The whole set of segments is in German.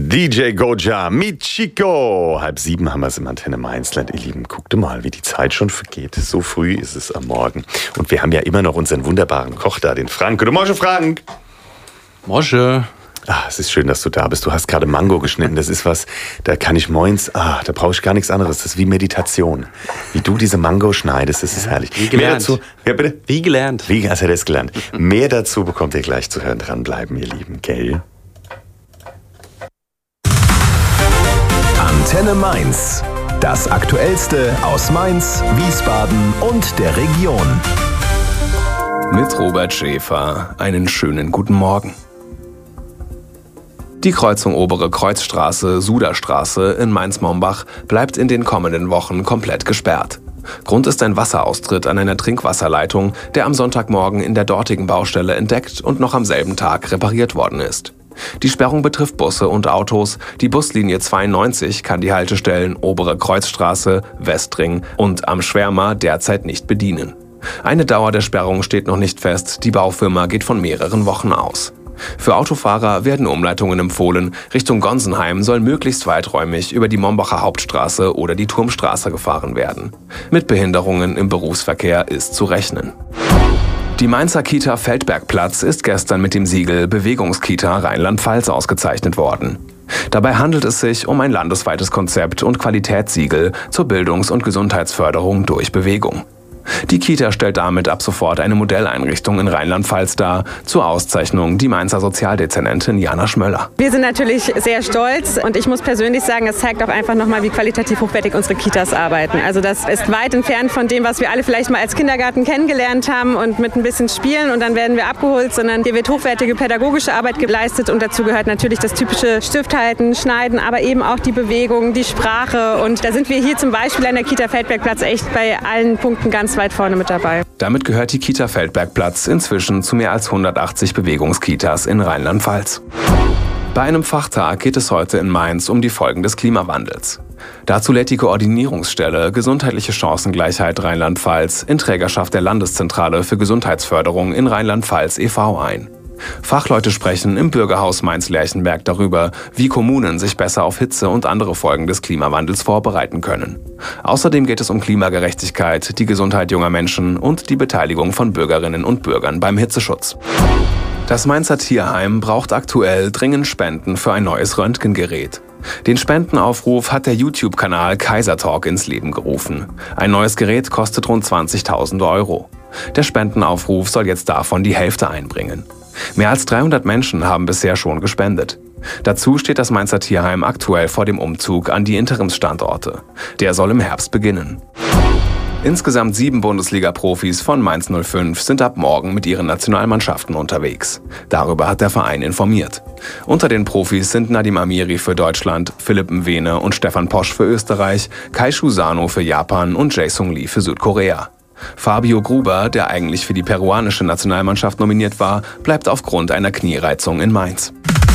DJ Goja mit Chico. 6:30 haben wir es im Antenne Mainzland. Ihr Lieben, guckt mal, wie die Zeit schon vergeht. So früh ist es am Morgen. Und wir haben ja immer noch unseren wunderbaren Koch da, den Frank. Guten Morgen, Frank. Morgen. Es ist schön, dass du da bist. Du hast gerade Mango geschnitten. Das ist was, da kann ich morgens, da brauche ich gar nichts anderes. Das ist wie Meditation. Wie du diese Mango schneidest, das ist herrlich. Wie gelernt. Mehr dazu, ja, bitte? Wie gelernt. Wie hast du das gelernt? Mehr dazu bekommt ihr gleich zu hören. Dranbleiben, ihr Lieben, gell? Antenne Mainz. Das Aktuellste aus Mainz, Wiesbaden und der Region. Mit Robert Schäfer. Einen schönen guten Morgen. Die Kreuzung Obere Kreuzstraße-Suderstraße in Mainz-Mombach bleibt in den kommenden Wochen komplett gesperrt. Grund ist ein Wasseraustritt an einer Trinkwasserleitung, der am Sonntagmorgen in der dortigen Baustelle entdeckt und noch am selben Tag repariert worden ist. Die Sperrung betrifft Busse und Autos. Die Buslinie 92 kann die Haltestellen Obere Kreuzstraße, Westring und Am Schwärmer derzeit nicht bedienen. Eine Dauer der Sperrung steht noch nicht fest. Die Baufirma geht von mehreren Wochen aus. Für Autofahrer werden Umleitungen empfohlen. Richtung Gonsenheim soll möglichst weiträumig über die Mombacher Hauptstraße oder die Turmstraße gefahren werden. Mit Behinderungen im Berufsverkehr ist zu rechnen. Die Mainzer Kita Feldbergplatz ist gestern mit dem Siegel Bewegungskita Rheinland-Pfalz ausgezeichnet worden. Dabei handelt es sich um ein landesweites Konzept und Qualitätssiegel zur Bildungs- und Gesundheitsförderung durch Bewegung. Die Kita stellt damit ab sofort eine Modelleinrichtung in Rheinland-Pfalz dar. Zur Auszeichnung die Mainzer Sozialdezernentin Jana Schmöller. Wir sind natürlich sehr stolz und ich muss persönlich sagen, es zeigt auch einfach nochmal, wie qualitativ hochwertig unsere Kitas arbeiten. Also das ist weit entfernt von dem, was wir alle vielleicht mal als Kindergarten kennengelernt haben und mit ein bisschen Spielen und dann werden wir abgeholt, sondern hier wird hochwertige pädagogische Arbeit geleistet und dazu gehört natürlich das typische Stifthalten, Schneiden, aber eben auch die Bewegung, die Sprache und da sind wir hier zum Beispiel an der Kita Feldbergplatz echt bei allen Punkten ganz weit vorne mit dabei. Damit gehört die Kita Feldbergplatz inzwischen zu mehr als 180 Bewegungskitas in Rheinland-Pfalz. Bei einem Fachtag geht es heute in Mainz um die Folgen des Klimawandels. Dazu lädt die Koordinierungsstelle Gesundheitliche Chancengleichheit Rheinland-Pfalz in Trägerschaft der Landeszentrale für Gesundheitsförderung in Rheinland-Pfalz e.V. ein. Fachleute sprechen im Bürgerhaus Mainz-Lerchenberg darüber, wie Kommunen sich besser auf Hitze und andere Folgen des Klimawandels vorbereiten können. Außerdem geht es um Klimagerechtigkeit, die Gesundheit junger Menschen und die Beteiligung von Bürgerinnen und Bürgern beim Hitzeschutz. Das Mainzer Tierheim braucht aktuell dringend Spenden für ein neues Röntgengerät. Den Spendenaufruf hat der YouTube-Kanal Kaisertalk ins Leben gerufen. Ein neues Gerät kostet rund 20.000 €. Der Spendenaufruf soll jetzt davon die Hälfte einbringen. Mehr als 300 Menschen haben bisher schon gespendet. Dazu steht das Mainzer Tierheim aktuell vor dem Umzug an die Interimsstandorte. Der soll im Herbst beginnen. Insgesamt 7 Bundesliga-Profis von Mainz 05 sind ab morgen mit ihren Nationalmannschaften unterwegs. Darüber hat der Verein informiert. Unter den Profis sind Nadim Amiri für Deutschland, Philipp Mwene und Stefan Posch für Österreich, Kai Shu-Sano für Japan und Jae-Sung Lee für Südkorea. Fabio Gruber, der eigentlich für die peruanische Nationalmannschaft nominiert war, bleibt aufgrund einer Kniereizung in Mainz.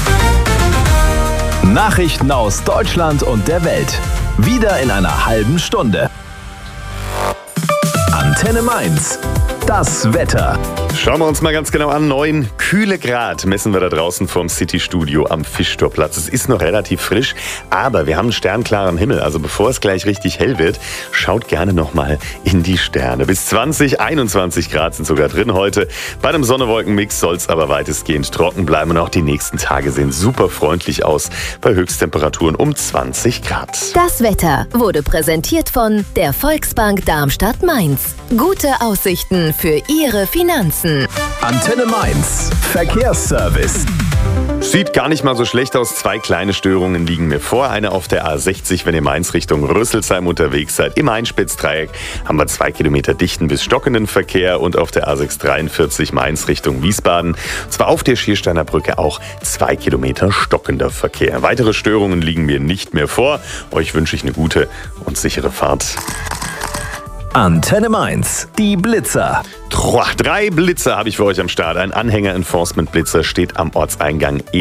Nachrichten aus Deutschland und der Welt. Wieder in einer halben Stunde. Antenne Mainz. Das Wetter. Schauen wir uns mal ganz genau an. 9 kühle Grad messen wir da draußen vorm City-Studio am Fischtorplatz. Es ist noch relativ frisch, aber wir haben einen sternklaren Himmel. Also bevor es gleich richtig hell wird, schaut gerne noch mal in die Sterne. Bis 20, 21 Grad sind sogar drin heute. Bei einem Sonne-Wolken-Mix soll es aber weitestgehend trocken bleiben. Und auch die nächsten Tage sehen super freundlich aus. Bei Höchsttemperaturen um 20 Grad. Das Wetter wurde präsentiert von der Volksbank Darmstadt-Mainz. Gute Aussichten für Ihre Finanzen. Antenne Mainz. Verkehrsservice. Sieht gar nicht mal so schlecht aus. 2 kleine Störungen liegen mir vor. Eine auf der A60, wenn ihr Mainz Richtung Rüsselsheim unterwegs seid. Im Einspitzdreieck haben wir 2 Kilometer dichten bis stockenden Verkehr. Und auf der A643 Mainz Richtung Wiesbaden. Zwar auf der Schiersteiner Brücke auch 2 Kilometer stockender Verkehr. Weitere Störungen liegen mir nicht mehr vor. Euch wünsche ich eine gute und sichere Fahrt. Antenne Mainz. Die Blitzer. 3 Blitzer habe ich für euch am Start. Ein Anhänger-Enforcement-Blitzer steht am Ortseingang